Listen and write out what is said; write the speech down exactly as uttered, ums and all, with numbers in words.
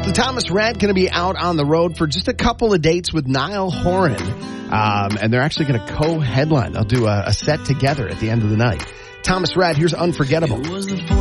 So Thomas Rhett going to be out on the road for just a couple of dates with Niall Horan. Um, and they're actually going to co-headline. They'll do a, a set together at the end of the night. Thomas Rhett, here's Unforgettable.